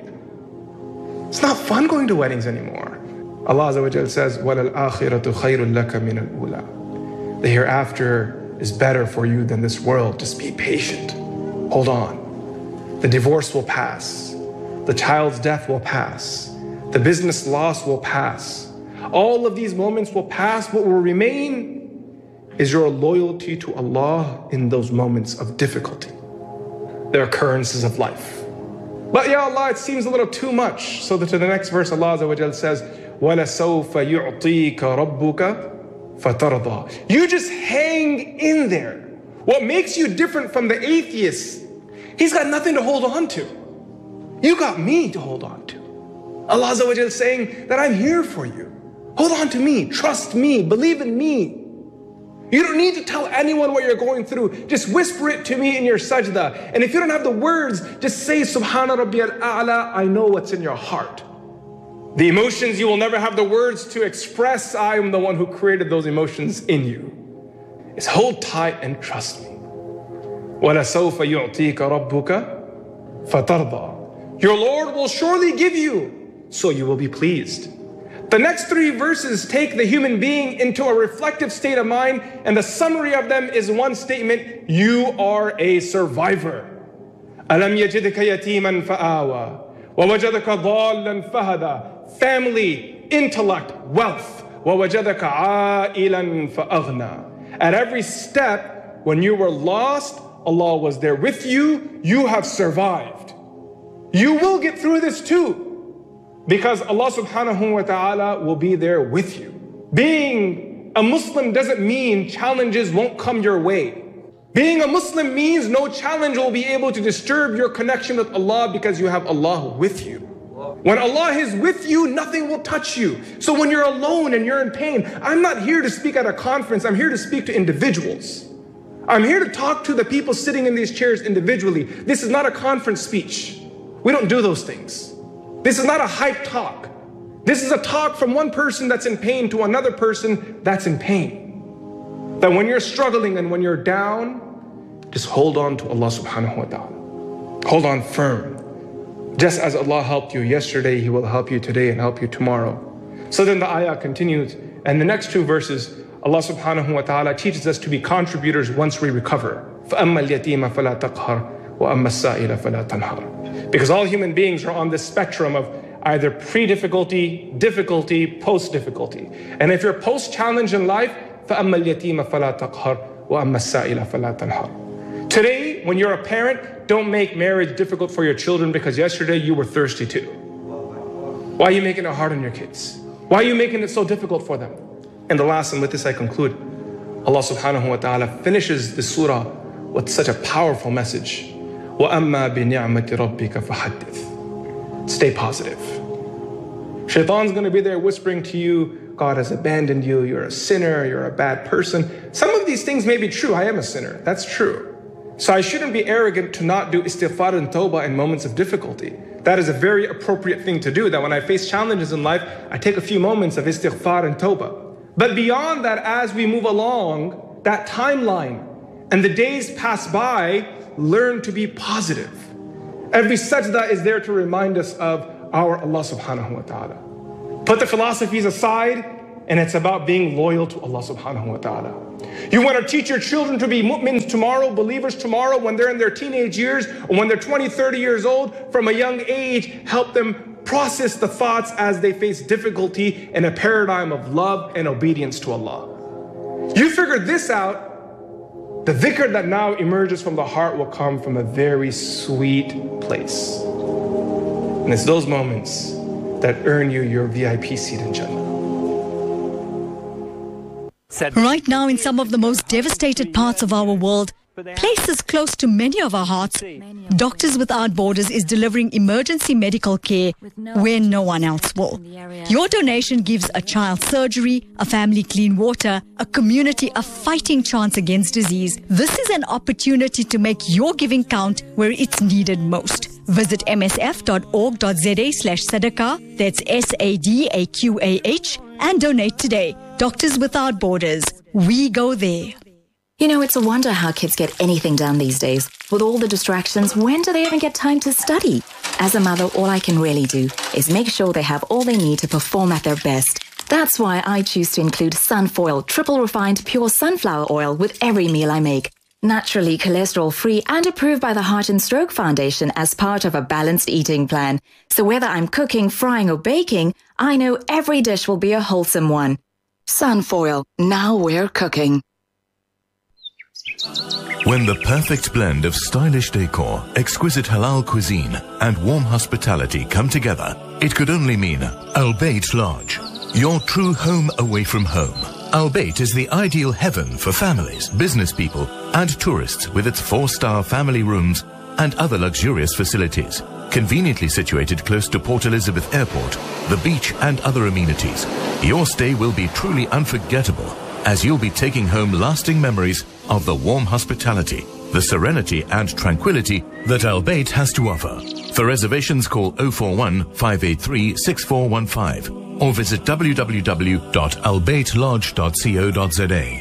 It's not fun going to weddings anymore. Allah Azza wa Jal says, وَلَلْآخِرَةُ خَيْرٌ لَكَ مِنَ الْأُولَى. The hereafter is better for you than this world. Just be patient. Hold on. The divorce will pass. The child's death will pass. The business loss will pass. All of these moments will pass. What will remain is your loyalty to Allah in those moments of difficulty, the occurrences of life. But ya Allah, it seems a little too much. So that to the next verse, Allah Azza wa Jal says, وَلَسَوْفَ يُعْطِيكَ رَبُّكَ فَتَرْضَى. You just hang in there. What makes you different from the atheist, he's got nothing to hold on to. You got me to hold on to. Allah Azza wa Jal is saying that I'm here for you. Hold on to me, trust me, believe in me. You don't need to tell anyone what you're going through. Just whisper it to me in your sajda. And if you don't have the words, just say, Subhana Rabbiyal A'la, I know what's in your heart. The emotions you will never have the words to express, I am the one who created those emotions in you. Just hold tight and trust me. وَلَسَوْفَ يُعْطِيكَ رَبُّكَ فَتَرْضَى. Your Lord will surely give you, so you will be pleased. The next three verses take the human being into a reflective state of mind, and the summary of them is one statement: you are a survivor. أَلَمْ يَجِدْكَ يَتِيمًا فَآوَى وَوَجَدَكَ ضَالًّا فَهَدَى. Family, intellect, wealth. وَوَجَدَكَ عَائِلًا فَأَغْنَى. At every step, when you were lost, Allah was there with you. You have survived. You will get through this too, because Allah subhanahu wa ta'ala will be there with you. Being a Muslim doesn't mean challenges won't come your way. Being a Muslim means no challenge will be able to disturb your connection with Allah, because you have Allah with you. When Allah is with you, nothing will touch you. So when you're alone and you're in pain, I'm not here to speak at a conference. I'm here to speak to individuals. I'm here to talk to the people sitting in these chairs individually. This is not a conference speech. We don't do those things. This is not a hype talk. This is a talk from one person that's in pain to another person that's in pain. That when you're struggling and when you're down, just hold on to Allah subhanahu wa ta'ala. Hold on firm. Just as Allah helped you yesterday, He will help you today and help you tomorrow. So then the ayah continues, and the next two verses, Allah subhanahu wa ta'ala teaches us to be contributors once we recover. فَأَمَّا الْيَتِيمَ فَلَا تَقْهَرْ وَأَمَّا السَّائِلَ فَلَا تَنْهَرْ. Because all human beings are on this spectrum of either pre-difficulty, difficulty, post-difficulty. And if you're post-challenge in life, فَأَمَّا الْيَتِيمَ فَلَا تَقْهَرْ وَأَمَّا السَّائِلَ فَلَا تَنْهَرْ. Today, when you're a parent, don't make marriage difficult for your children because yesterday you were thirsty too. Why are you making it hard on your kids? Why are you making it so difficult for them? And the last, and with this I conclude, Allah subhanahu wa ta'ala finishes the surah with such a powerful message. وَأَمَّا بِنِعْمَةِ رَبِّكَ فَحَدِّثْ. Stay positive. Shaitan's going to be there whispering to you, God has abandoned you, you're a sinner, you're a bad person. Some of these things may be true. I am a sinner. That's true. So I shouldn't be arrogant to not do istighfar and tawbah in moments of difficulty. That is a very appropriate thing to do, that when I face challenges in life, I take a few moments of istighfar and tawbah. But beyond that, as we move along that timeline and the days pass by, learn to be positive. Every sajda is there to remind us of our Allah subhanahu wa ta'ala. Put the philosophies aside, and it's about being loyal to Allah subhanahu wa ta'ala. You want to teach your children to be mu'mins tomorrow, believers tomorrow, when they're in their teenage years, or when they're 20, 30 years old, from a young age, help them process the thoughts as they face difficulty in a paradigm of love and obedience to Allah. You figure this out, the dhikr that now emerges from the heart will come from a very sweet place. And it's those moments that earn you your VIP seat in Jannah. Right now, in some of the most devastated parts of our world, places close to many of our hearts, Doctors Without Borders is delivering emergency medical care where no one else will. Your donation gives a child surgery, a family clean water, a community a fighting chance against disease. This is an opportunity to make your giving count where it's needed most. Visit msf.org.za/sadaqah, that's SADAQAH, and donate today. Doctors Without Borders. We go there. You know, it's a wonder how kids get anything done these days. With all the distractions, when do they even get time to study? As a mother, all I can really do is make sure they have all they need to perform at their best. That's why I choose to include Sunfoil, triple refined pure sunflower oil with every meal I make. Naturally cholesterol-free and approved by the Heart and Stroke Foundation as part of a balanced eating plan. So whether I'm cooking, frying or baking, I know every dish will be a wholesome one. Sunfoil, now we're cooking. When the perfect blend of stylish decor, exquisite halal cuisine and warm hospitality come together, it could only mean Al Bayt Lodge, your true home away from home. Al Bayt is the ideal heaven for families, business people and tourists with its 4-star family rooms and other luxurious facilities. Conveniently situated close to Port Elizabeth Airport, the beach and other amenities, your stay will be truly unforgettable as you'll be taking home lasting memories of the warm hospitality, the serenity and tranquility that Al Bayt has to offer. For reservations, call 041 583 6415 or visit www.albaytlodge.co.za.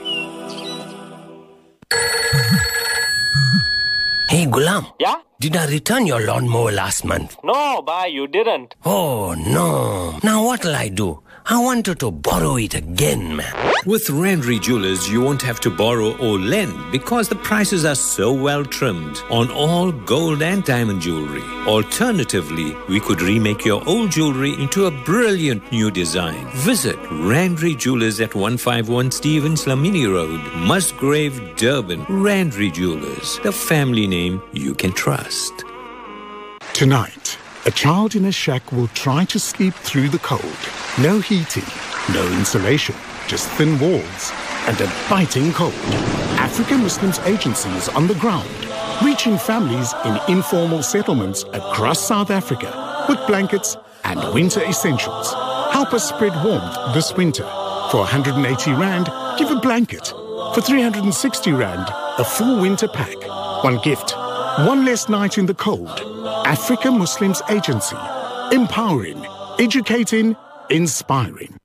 Hey, Ghulam. Yeah? Did I return your lawnmower last month? No, Bhai, you didn't. Oh, no. Now what'll I do? I wanted to borrow it again, man. With Randry Jewelers, you won't have to borrow or lend because the prices are so well trimmed on all gold and diamond jewelry. Alternatively, we could remake your old jewelry into a brilliant new design. Visit Randry Jewelers at 151 Stevens Lamini Road, Musgrave, Durban. Randry Jewelers, the family name you can trust. Tonight, a child in a shack will try to sleep through the cold. No heating, no insulation, just thin walls and a biting cold. African Muslims Agency is on the ground, reaching families in informal settlements across South Africa with blankets and winter essentials. Help us spread warmth this winter. For 180 Rand, give a blanket. For 360 Rand, a full winter pack. One gift, one less night in the cold. Africa Muslims Agency. Empowering, educating, inspiring.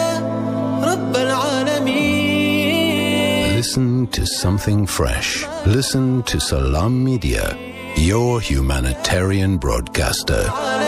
Listen to something fresh. Listen to Salam Media, your humanitarian broadcaster.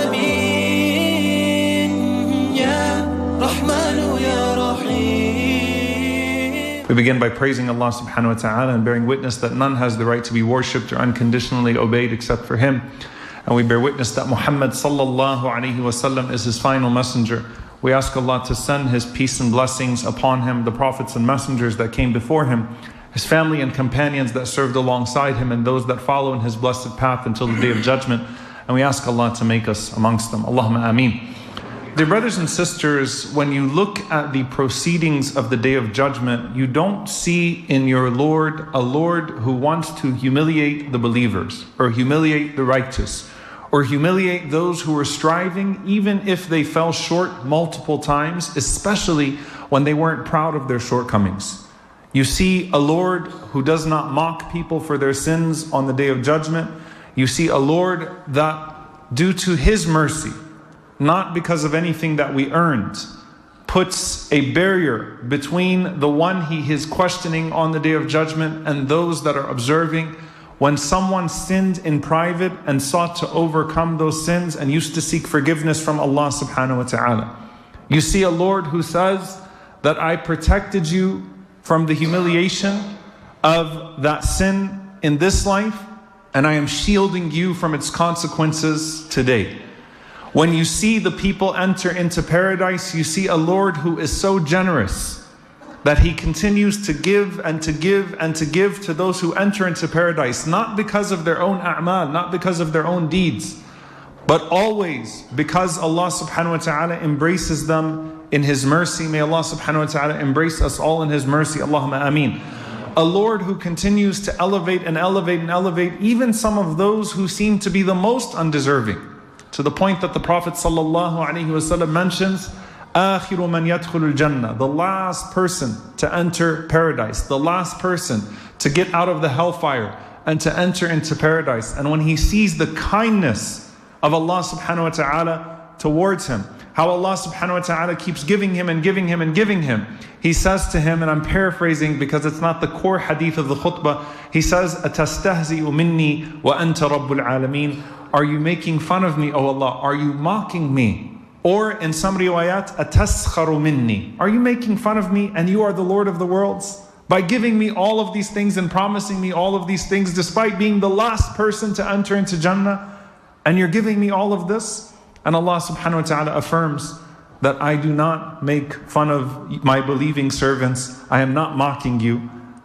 We begin by praising Allah subhanahu wa ta'ala and bearing witness that none has the right to be worshipped or unconditionally obeyed except for Him. And we bear witness that Muhammad sallallahu alayhi wasallam is His final messenger. We ask Allah to send His peace and blessings upon Him, the prophets and messengers that came before Him, His family and companions that served alongside Him, and those that follow in His blessed path until the Day of Judgment. And we ask Allah to make us amongst them. Allahumma ameen. Dear brothers and sisters, when you look at the proceedings of the Day of Judgment, you don't see in your Lord a Lord who wants to humiliate the believers or humiliate the righteous or humiliate those who were striving, even if they fell short multiple times, especially when they weren't proud of their shortcomings. You see a Lord who does not mock people for their sins on the Day of Judgment. You see a Lord that, due to His mercy, not because of anything that we earned, puts a barrier between the one He is questioning on the Day of Judgment and those that are observing. When someone sinned in private and sought to overcome those sins and used to seek forgiveness from Allah subhanahu wa ta'ala. You see a Lord who says that I protected you from the humiliation of that sin in this life, and I am shielding you from its consequences today. When you see the people enter into paradise, you see a Lord who is so generous that He continues to give and to give and to give to those who enter into paradise, not because of their own a'mal, not because of their own deeds, but always because Allah subhanahu wa ta'ala embraces them in His mercy. May Allah subhanahu wa ta'ala embrace us all in His mercy. Allahumma ameen. A Lord who continues to elevate and elevate and elevate even some of those who seem to be the most undeserving, to the point that the Prophet sallallahu alaihi wasallam mentions, آخر من يدخل الجنة, the last person to enter paradise, the last person to get out of the hellfire and to enter into paradise. And when he sees the kindness of Allah subhanahu wa ta'ala towards him, how Allah subhanahu wa ta'ala keeps giving him and giving him and giving him, he says to him, and I'm paraphrasing because it's not the core hadith of the khutbah, he says, أَتَسْتَهْزِئُ مِنِّي وَأَنْتَ رَبُّ الْعَالَمِينَ, are you making fun of me, O Allah? Are you mocking me? Or in some riwayat, أَتَسْخَرُ مِنِّي, are you making fun of me and you are the Lord of the worlds? By giving me all of these things and promising me all of these things despite being the last person to enter into Jannah, and you're giving me all of this? And Allah subhanahu wa ta'ala affirms that I do not make fun of my believing servants. I am not mocking you,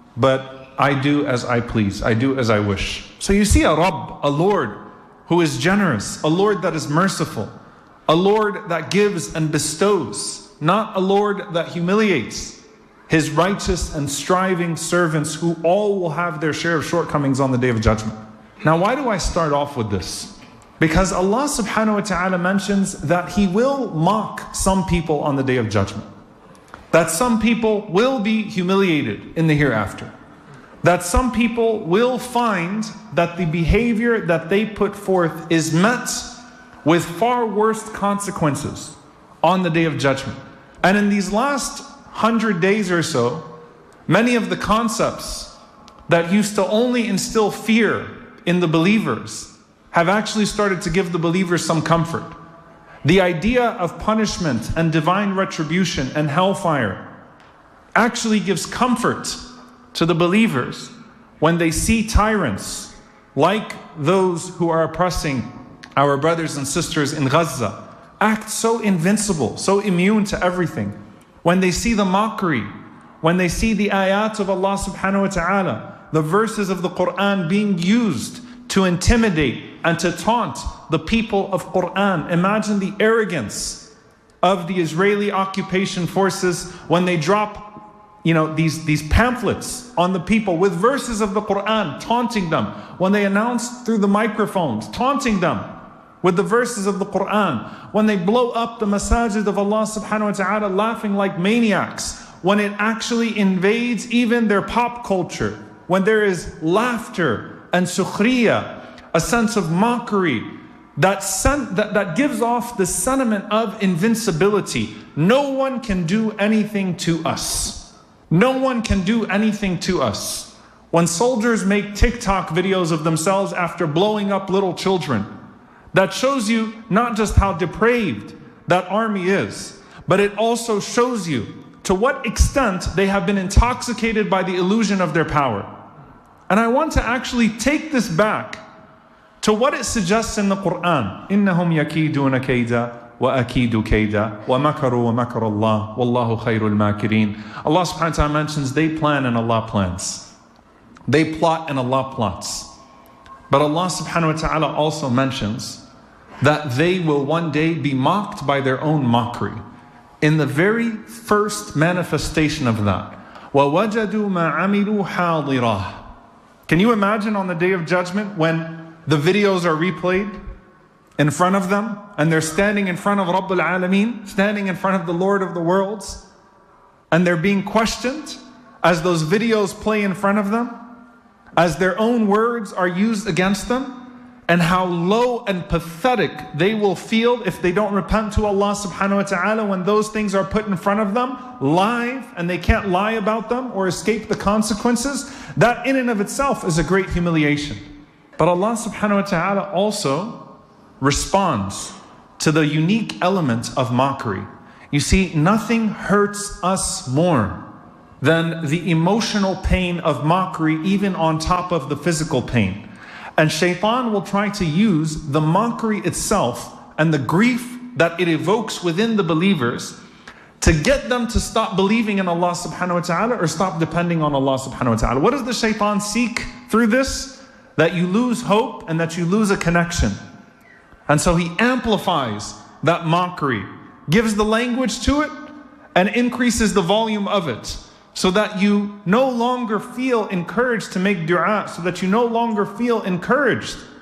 but I do as I please. I do as I wish. So you see a Rabb, a Lord who is generous, a Lord that is merciful, a Lord that gives and bestows, not a Lord that humiliates His righteous and striving servants who all will have their share of shortcomings on the Day of Judgment. Now, why do I start off with this? Because Allah subhanahu wa ta'ala mentions that He will mock some people on the Day of Judgment. That some people will be humiliated in the hereafter. That some people will find that the behavior that they put forth is met with far worse consequences on the Day of Judgment. And in these last 100 days or so, many of the concepts that used to only instill fear in the believers have actually started to give the believers some comfort. The idea of punishment and divine retribution and hellfire actually gives comfort to the believers when they see tyrants like those who are oppressing our brothers and sisters in Gaza act so invincible, so immune to everything. When they see the mockery, when they see the ayat of Allah subhanahu wa ta'ala, the verses of the Quran being used to intimidate and to taunt the people of Quran. Imagine the arrogance of the Israeli occupation forces when they drop these pamphlets on the people with verses of the Quran, taunting them. When they announce through the microphones, taunting them with the verses of the Quran. When they blow up the masajid of Allah subhanahu wa ta'ala, laughing like maniacs. When it actually invades even their pop culture. When there is laughter and sukhriya, a sense of mockery that gives off the sentiment of invincibility. No one can do anything to us. No one can do anything to us. When soldiers make TikTok videos of themselves after blowing up little children, that shows you not just how depraved that army is, but it also shows you to what extent they have been intoxicated by the illusion of their power. And I want to actually take this back to what it suggests in the Quran. إِنَّهُمْ يَكِيدُونَ كَيْدًا وَأَكِيدُ كَيْدًا وَمَكَرُوا وَمَكَرَ اللَّهُ وَاللَّهُ خَيْرُ الْمَاكِرِينَ. Allah subhanahu wa ta'ala mentions they plan and Allah plans. They plot and Allah plots. But Allah subhanahu wa ta'ala also mentions that they will one day be mocked by their own mockery. In the very first manifestation of that, وَوَجَدُوا مَا عَمِلُوا حَاضِرًا. Can you imagine on the Day of Judgment when the videos are replayed in front of them and they're standing in front of Rabbul Alameen, standing in front of the Lord of the worlds, and they're being questioned as those videos play in front of them, as their own words are used against them, and how low and pathetic they will feel if they don't repent to Allah subhanahu wa ta'ala when those things are put in front of them live and they can't lie about them or escape the consequences. That in and of itself is a great humiliation. But Allah subhanahu wa ta'ala also responds to the unique element of mockery. You see, nothing hurts us more than the emotional pain of mockery, even on top of the physical pain. And shaitan will try to use the mockery itself and the grief that it evokes within the believers to get them to stop believing in Allah subhanahu wa ta'ala or stop depending on Allah subhanahu wa ta'ala. What does the shaitan seek through this? That you lose hope and that you lose a connection. And so he amplifies that mockery, gives the language to it, and increases the volume of it, so that you no longer feel encouraged to make dua, so that you no longer feel encouraged